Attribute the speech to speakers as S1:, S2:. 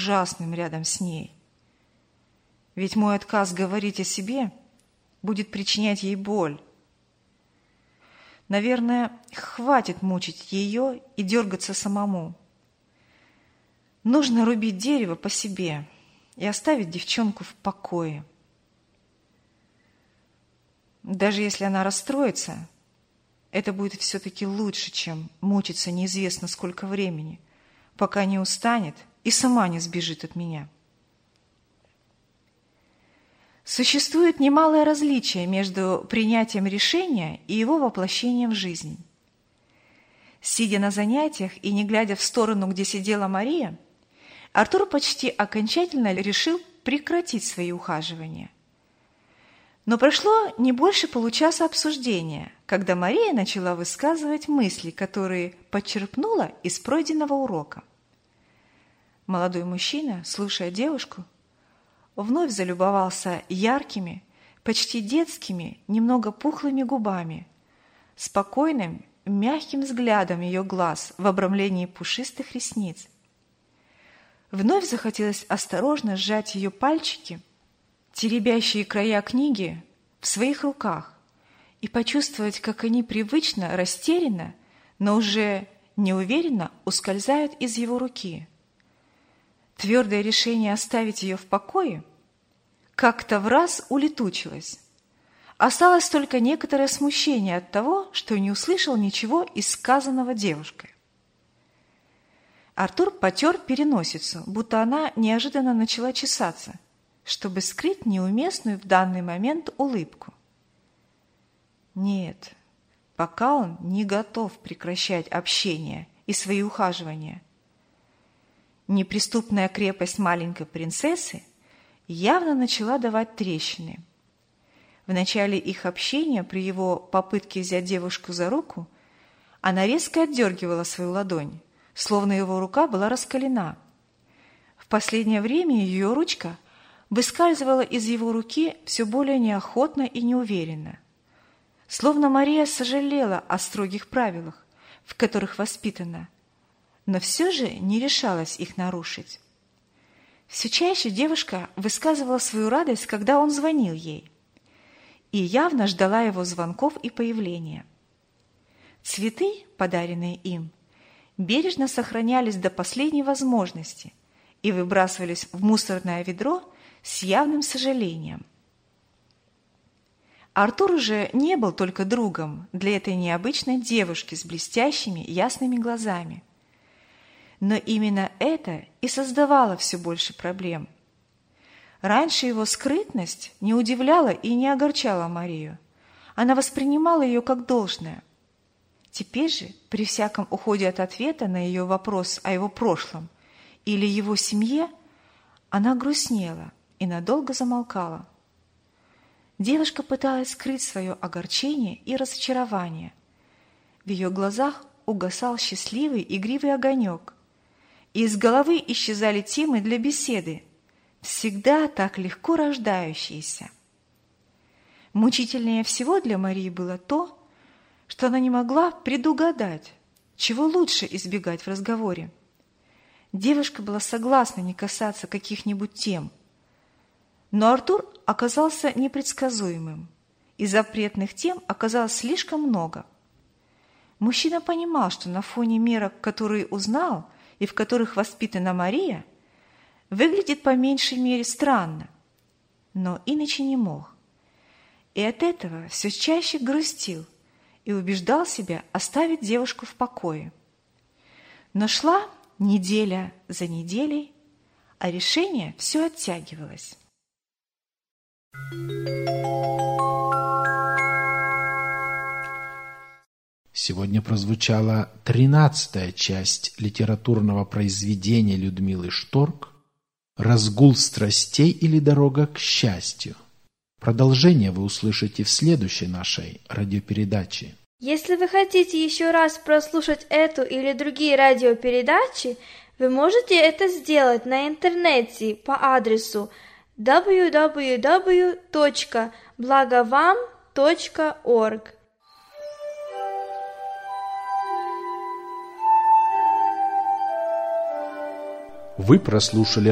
S1: ужасным рядом с ней. Ведь мой отказ говорить о себе будет причинять ей боль. Наверное, хватит мучить ее и дергаться самому. Нужно рубить дерево по себе и оставить девчонку в покое. Даже если она расстроится, это будет все-таки лучше, чем мучиться неизвестно сколько времени, пока не устанет и сама не сбежит от меня. Существует немалое различие между принятием решения и его воплощением в жизнь. Сидя на занятиях и не глядя в сторону, где сидела Мария, Артур почти окончательно решил прекратить свои ухаживания. Но прошло не больше получаса обсуждения, когда Мария начала высказывать мысли, которые почерпнула из пройденного урока. Молодой мужчина, слушая девушку, вновь залюбовался яркими, почти детскими, немного пухлыми губами, спокойным, мягким взглядом ее глаз в обрамлении пушистых ресниц. Вновь захотелось осторожно сжать ее пальчики, теребящие края книги, в своих руках, и почувствовать, как они привычно, растерянно, но уже неуверенно ускользают из его руки. Твердое решение оставить ее в покое как-то враз улетучилось. Осталось только некоторое смущение от того, что не услышал ничего из сказанного девушкой. Артур потер переносицу, будто она неожиданно начала чесаться, чтобы скрыть неуместную в данный момент улыбку. Нет, пока он не готов прекращать общение и свои ухаживания. Неприступная крепость маленькой принцессы явно начала давать трещины. В начале их общения, при его попытке взять девушку за руку, она резко отдергивала свою ладонь, словно его рука была раскалена. В последнее время ее ручка выскальзывала из его руки все более неохотно и неуверенно. Словно Мария сожалела о строгих правилах, в которых воспитана, но все же не решалась их нарушить. Все чаще девушка высказывала свою радость, когда он звонил ей, и явно ждала его звонков и появления. Цветы, подаренные им, бережно сохранялись до последней возможности и выбрасывались в мусорное ведро с явным сожалением. Артур уже не был только другом для этой необычной девушки с блестящими ясными глазами. Но именно это и создавало все больше проблем. Раньше его скрытность не удивляла и не огорчала Марию. Она воспринимала ее как должное. Теперь же, при всяком уходе от ответа на ее вопрос о его прошлом или его семье, она грустнела и надолго замолкала. Девушка пыталась скрыть свое огорчение и разочарование. В ее глазах угасал счастливый, игривый огонек, и из головы исчезали темы для беседы, всегда так легко рождающиеся. Мучительнее всего для Марии было то, что она не могла предугадать, чего лучше избегать в разговоре. Девушка была согласна не касаться каких-нибудь тем, но Артур оказался непредсказуемым, и запретных тем оказалось слишком много. Мужчина понимал, что на фоне мерок, которые узнал и в которых воспитана Мария, выглядит по меньшей мере странно, но иначе не мог. И от этого все чаще грустил и убеждал себя оставить девушку в покое. Но шла неделя за неделей, а решение все оттягивалось.
S2: Сегодня прозвучала 13-я часть литературного произведения Людмилы Шторк «Разгул страстей или дорога к счастью». Продолжение вы услышите в следующей нашей радиопередаче.
S3: Если вы хотите еще раз прослушать эту или другие радиопередачи, вы можете это сделать на интернете по адресу www.blagovam.org.
S2: Вы прослушали